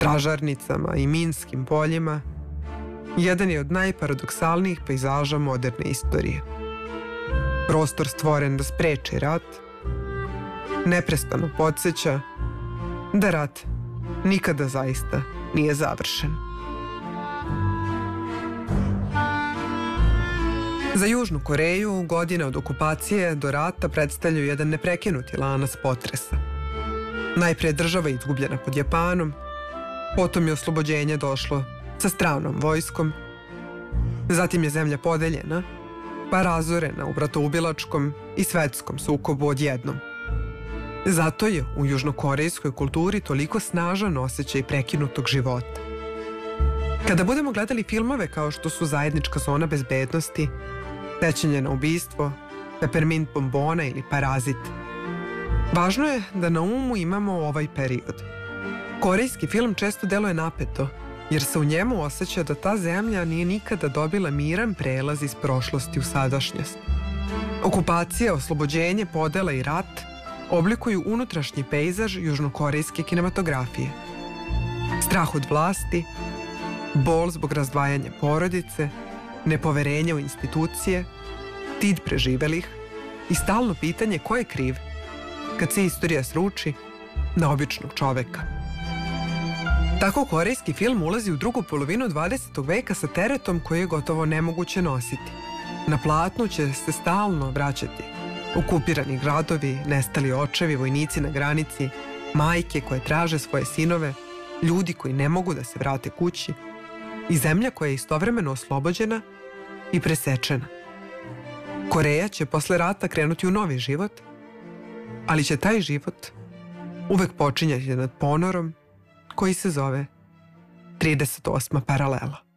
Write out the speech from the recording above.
stražarnicama i minskim poljima, jedan je od najparadoksalnijih pejzaža moderne istorije. Prostor stvoren da spreči rat, neprestano podsjeća da rat nikada zaista nije završen. Za Južnu Koreju godine od okupacije do rata predstavljaju jedan neprekinuti lanac potresa. Najpre je država izgubljena pod Japanom, potom je oslobođenje došlo sa stranom vojskom, zatim je zemlja podeljena, pa razorena u bratoubilačkom i svetskom sukobu odjednom. Zato je u južnokorejskoj kulturi toliko snažan osjećaj prekinutog života. Kada budemo gledali filmove kao što su Zajednička zona bezbednosti, Sećanje na ubistvo, Peppermint bombona ili Parazit, važno je da na umu imamo ovaj period. Korejski film često deluje napeto, jer se u njemu osjeća da ta zemlja nije nikada dobila miran prelaz iz prošlosti u sadašnjost. Okupacija, oslobođenje, podela i rat oblikuju unutrašnji pejzaž južnokorejske kinematografije. Strah od vlasti, bol zbog razdvajanja porodice, nepoverenje u institucije, stid preživelih i stalno pitanje ko je kriv kad se istorija sruči na običnog čoveka. Tako korejski film ulazi u drugu polovinu 20. veka sa teretom koji je gotovo nemoguće nositi. Na platnu će se stalno vraćati okupirani gradovi, nestali očevi, vojnici na granici, majke koje traže svoje sinove, ljudi koji ne mogu da se vrate kući i zemlja koja je istovremeno oslobođena i presečena. Koreja će posle rata krenuti u novi život, ali će taj život uvek počinjati nad ponorom koji se zove 38. paralela.